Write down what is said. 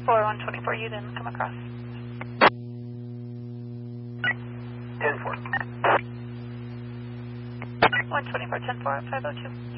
124, you didn't come across. 10-4. 124, 10-4 at 502.